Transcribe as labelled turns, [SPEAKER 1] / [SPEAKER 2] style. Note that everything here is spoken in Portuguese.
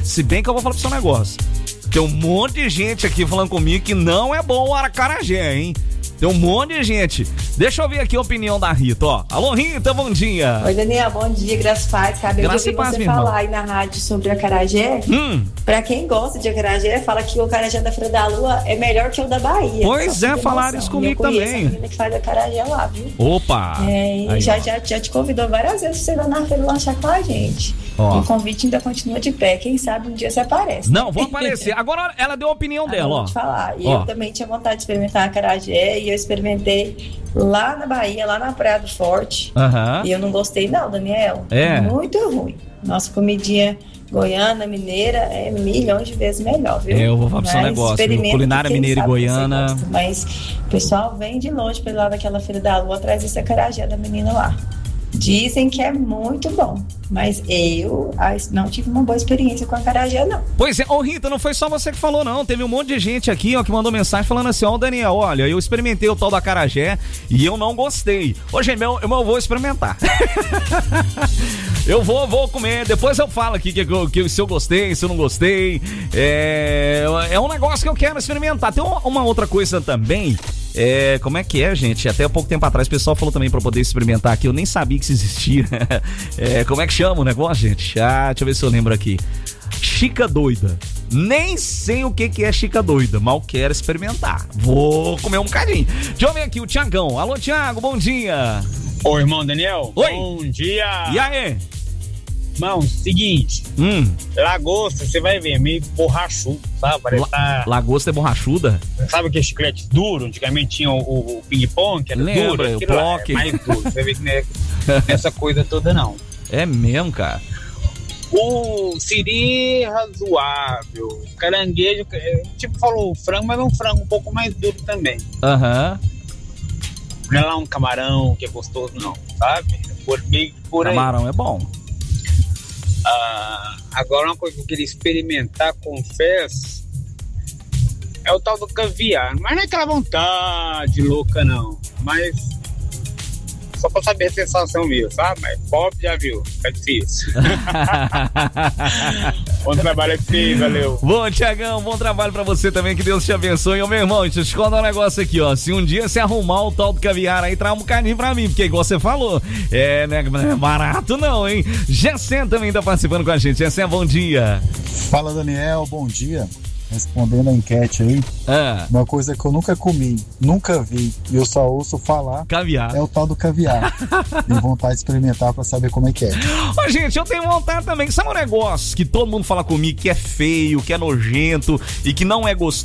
[SPEAKER 1] Se bem que eu vou falar pro seu negócio. Tem um monte de gente aqui falando comigo que não é bom o acarajé, hein? Tem um monte de gente. Deixa eu ver aqui a opinião da Rita, ó. Alô, Rita, bom dia.
[SPEAKER 2] Oi, Daniel, bom dia, graças a paz. Acabei de ouvir você falar aí na rádio sobre acarajé. Pra quem gosta de acarajé, fala que o acarajé da Feira da Lua é melhor que o da Bahia.
[SPEAKER 1] Pois é, falaram isso comigo também. Eu conheço a menina
[SPEAKER 2] que faz acarajé lá, viu?
[SPEAKER 1] Opa!
[SPEAKER 2] Aí, já te convidou várias vezes pra você ir lá na feira lanchar com a gente. Ó. O convite ainda continua de pé. Quem sabe um dia você aparece.
[SPEAKER 1] Não, vou aparecer. Agora ela deu a opinião dela, ó.
[SPEAKER 2] Vou te falar. E eu também tinha vontade de experimentar acarajé. E eu experimentei lá na Bahia, lá na Praia do Forte. E eu não gostei não, Daniel. Muito ruim. Nossa comidinha goiana, mineira, é milhões de vezes melhor, viu?
[SPEAKER 1] Eu vou falar pro seu negócio, viu? Culinária mineira e goiana.
[SPEAKER 2] Gosta, mas o pessoal vem de longe pra lá daquela Feira da Lua atrás desse acarajé da menina lá. Dizem que é muito bom, mas eu não tive uma boa experiência com acarajé, não.
[SPEAKER 1] Pois é, ô Rita, não foi só você que falou, não. Teve um monte de gente aqui, ó, que mandou mensagem falando assim, ó, Daniel, olha, eu experimentei o tal do acarajé e eu não gostei. Ô, gente, eu vou experimentar. Eu vou comer, depois eu falo aqui que se eu gostei, se eu não gostei. É um negócio que eu quero experimentar. Tem uma outra coisa também. Como é que é, gente? Até há pouco tempo atrás o pessoal falou também pra poder experimentar aqui. Eu nem sabia que isso existia. Como é que chama o negócio, gente? Deixa eu ver se eu lembro aqui. Chica doida. Nem sei o que é chica doida, mal quero experimentar. Vou comer um bocadinho. Deixa eu ver aqui o Tiagão. Alô, Tiago, bom dia.
[SPEAKER 3] Ô, irmão Daniel.
[SPEAKER 1] Oi.
[SPEAKER 3] Bom dia.
[SPEAKER 1] E aí?
[SPEAKER 3] Irmão, seguinte. Lagosta, você vai ver, meio borrachudo, sabe?
[SPEAKER 1] Lagosta é borrachuda?
[SPEAKER 3] Sabe aquele chiclete duro? Antigamente tinha o ping-pong, que era duro.
[SPEAKER 1] O POC.
[SPEAKER 3] Mais duro. Você vê que não é essa coisa toda, não.
[SPEAKER 1] É mesmo, cara?
[SPEAKER 3] O siri razoável. Caranguejo, tipo falou frango, mas é um frango um pouco mais duro também. Não é lá um camarão que é gostoso, não, sabe? Por aí.
[SPEAKER 1] Camarão é bom.
[SPEAKER 3] Agora uma coisa que eu queria experimentar, confesso, é o tal do caviar. Mas não é aquela vontade louca, não. Mas só pra saber a sensação mesmo, sabe? Mas pobre já viu, é difícil. Bom trabalho aqui, valeu.
[SPEAKER 1] Bom, Tiagão, bom trabalho pra você também, que Deus te abençoe. Ô, meu irmão, deixa eu te contar um negócio aqui, ó. Se um dia você arrumar o tal do caviar aí, traz um bocadinho pra mim, porque igual você falou, não é barato não, hein? Gessen também tá participando com a gente. Gessen, bom dia.
[SPEAKER 4] Fala, Daniel, bom dia. Respondendo a enquete aí, uma coisa que eu nunca comi, nunca vi, e eu só ouço falar,
[SPEAKER 1] caviar.
[SPEAKER 4] É o tal do caviar. Tenho vontade de experimentar pra saber como é que é.
[SPEAKER 1] Ô, gente, eu tenho vontade também. Sabe um negócio que todo mundo fala comigo que é feio, que é nojento e que não é gostoso?